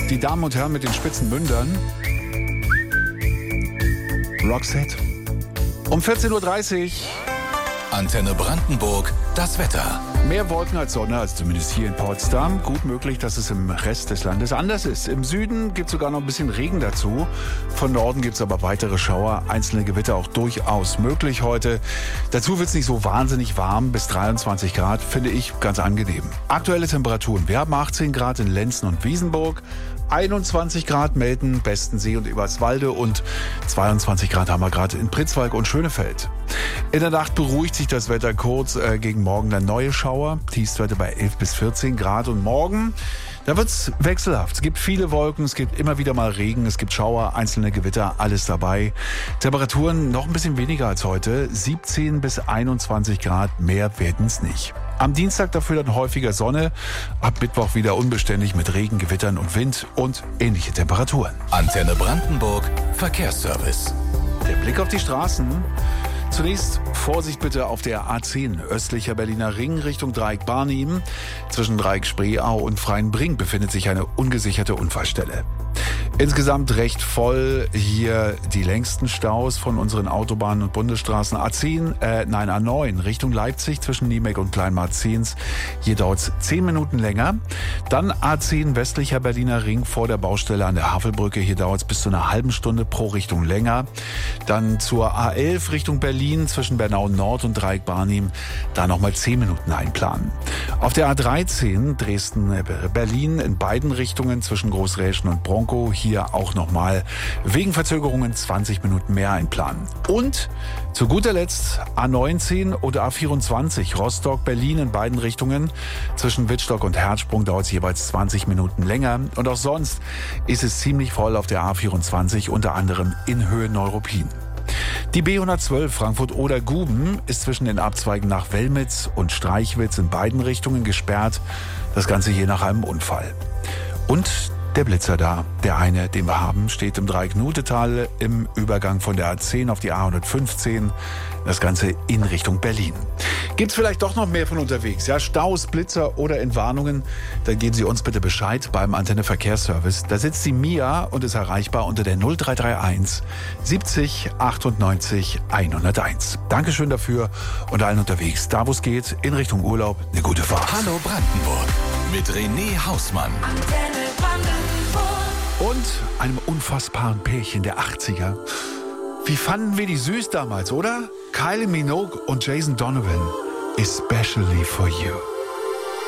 Die Damen und Herren mit den spitzen Mündern. Roxette. Um 14.30 Uhr. Antenne Brandenburg, das Wetter. Mehr Wolken als Sonne, als zumindest hier in Potsdam. Gut möglich, dass es im Rest des Landes anders ist. Im Süden gibt es sogar noch ein bisschen Regen dazu. Von Norden gibt es aber weitere Schauer, einzelne Gewitter auch durchaus möglich heute. Dazu wird es nicht so wahnsinnig warm, bis 23 Grad, finde ich ganz angenehm. Aktuelle Temperaturen. Wir haben 18 Grad in Lenzen und Wiesenburg, 21 Grad Melden, Bestensee und Eberswalde und 22 Grad haben wir gerade in Pritzwalk und Schönefeld. In der Nacht beruhigt sich das Wetter kurz, gegen morgen dann neue Schauer, Tiefstwerte bei 11 bis 14 Grad und morgen, da wird's wechselhaft. Es gibt viele Wolken, es gibt immer wieder mal Regen, es gibt Schauer, einzelne Gewitter, alles dabei. Temperaturen noch ein bisschen weniger als heute, 17 bis 21 Grad, mehr werden's nicht. Am Dienstag dafür dann häufiger Sonne, ab Mittwoch wieder unbeständig mit Regen, Gewittern und Wind und ähnliche Temperaturen. Antenne Brandenburg, Verkehrsservice. Der Blick auf die Straßen. Zunächst Vorsicht bitte auf der A10, östlicher Berliner Ring Richtung Dreieck Barnim. Zwischen Dreieck Spreeau und Freienbrink befindet sich eine ungesicherte Unfallstelle. Insgesamt recht voll hier die längsten Staus von unseren Autobahnen und Bundesstraßen. A9 Richtung Leipzig zwischen Niemek und Kleinmarzens. Hier dauert es 10 Minuten länger. Dann A10 westlicher Berliner Ring vor der Baustelle an der Havelbrücke. Hier dauert es bis zu einer halben Stunde pro Richtung länger. Dann zur A11 Richtung Berlin zwischen Bernau Nord und Dreieck Barnim. Da nochmal 10 Minuten einplanen. Auf der A13 Dresden-Berlin in beiden Richtungen zwischen Großräschen und Bronkow. Hier auch nochmal wegen Verzögerungen 20 Minuten mehr einplanen. Und zu guter Letzt A19 oder A24 Rostock-Berlin in beiden Richtungen. Zwischen Wittstock und Herzsprung dauert es jeweils 20 Minuten länger. Und auch sonst ist es ziemlich voll auf der A24, unter anderem in Höhe Neuruppin. Die B112 Frankfurt-Oder-Guben ist zwischen den Abzweigen nach Wellmitz und Streichwitz in beiden Richtungen gesperrt. Das Ganze je nach einem Unfall. Und der Blitzer da, der eine, den wir haben, steht im Dreieck-Nutetal im Übergang von der A10 auf die A115. Das Ganze in Richtung Berlin. Gibt's vielleicht doch noch mehr von unterwegs? Ja, Staus, Blitzer oder Entwarnungen? Dann geben Sie uns bitte Bescheid beim Antenne Verkehrsservice. Da sitzt die Mia und ist erreichbar unter der 0331 70 98 101. Dankeschön dafür und allen unterwegs, da wo es geht, in Richtung Urlaub, eine gute Fahrt. Hallo Brandenburg mit René Hausmann. Antenne Brandenburg. Und einem unfassbaren Pärchen der 80er. Wie fanden wir die süß damals, oder? Kylie Minogue und Jason Donovan. Especially for you.